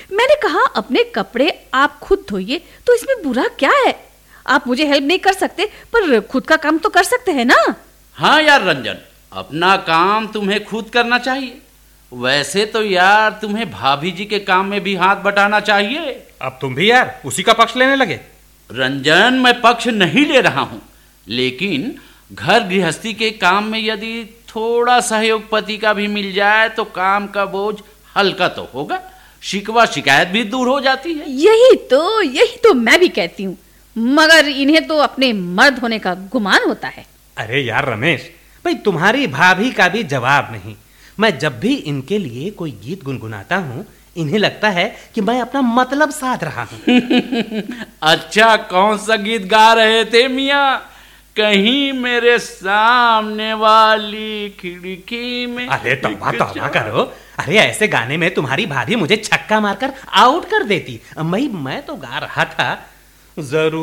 मैंने कहा अपने कपड़े आप खुद धोइए, तो इसमें बुरा क्या है? आप मुझे हेल्प नहीं कर सकते, पर खुद का काम तो कर सकते हैं ना। हाँ यार रंजन, अपना काम तुम्हें खुद करना चाहिए। वैसे तो यार तुम्हें भाभी जी के काम में भी हाथ बटाना चाहिए। अब तुम भी यार उसी का पक्ष लेने लगे। रंजन, मैं पक्ष नहीं ले रहा हूं, लेकिन घर गृहस्थी के काम में यदि थोड़ा सहयोग पति का भी मिल जाए तो काम का बोझ हल्का तो होगा, शिकवा शिकायत भी दूर हो जाती है। यही तो मैं भी कहती हूँ, मगर इन्हें तो अपने मर्द होने का गुमान होता है। अरे यार रमेश भाई, तुम्हारी भाभी का भी जवाब नहीं। मैं जब भी इनके लिए कोई गीत गुनगुनाता हूँ, इन्हें लगता है कि मैं अपना मतलब साध रहा हूँ। अच्छा, कौन सा गीत गा रहे थे मियाँ? कहीं मेरे सामने वाली खिड़की में। अरे तौबा तौबा करो। अरे ऐसे गाने में तुम्हारी भाभी मुझे छक्का मारकर आउट कर देती। मैं तो गा रहा था, जरूर